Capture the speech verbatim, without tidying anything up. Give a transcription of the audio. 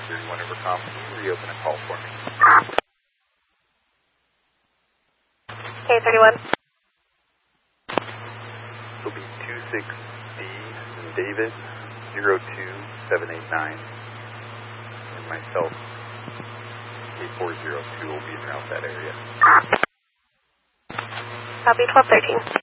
thirty-one over com. Can you reopen a call for me? K thirty-one. It'll be two six D in David, zero two seven eight nine. And myself, K four zero two will be around that area. Copy twelve thirteen.